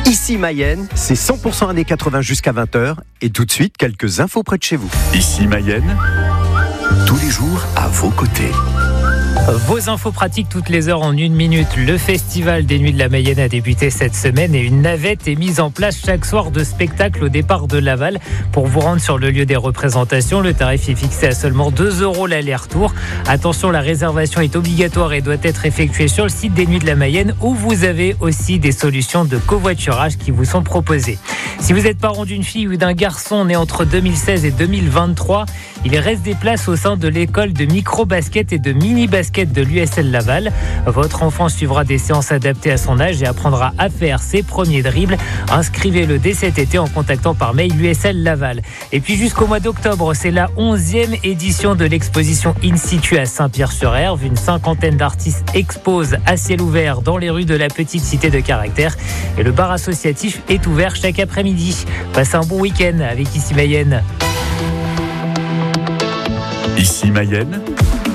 Ici Mayenne, c'est 100% années 80 jusqu'à 20h. Et tout de suite, quelques infos près de chez vous. Ici Mayenne, tous les jours à vos côtés. Vos infos pratiques toutes les heures en 1 minute. Le festival des Nuits de la Mayenne a débuté cette semaine et une navette est mise en place chaque soir de spectacle au départ de Laval. Pour vous rendre sur le lieu des représentations, le tarif est fixé à seulement 2 € l'aller-retour. Attention, la réservation est obligatoire et doit être effectuée sur le site des Nuits de la Mayenne où vous avez aussi des solutions de covoiturage qui vous sont proposées. Si vous êtes parent d'une fille ou d'un garçon né entre 2016 et 2023, il reste des places au sein de l'école de micro-basket et de mini-basket de l'USL Laval. Votre enfant suivra des séances adaptées à son âge et apprendra à faire ses premiers dribbles. Inscrivez-le dès cet été en contactant par mail l'USL Laval. Et puis jusqu'au mois d'octobre, c'est la 11e édition de l'exposition In Situ à Saint-Pierre-sur-Herve. Une 50aine d'artistes exposent à ciel ouvert dans les rues de la petite cité de Caractère. Et le bar associatif est ouvert chaque après-midi. Passez un bon week-end avec Ici Mayenne. Ici Mayenne,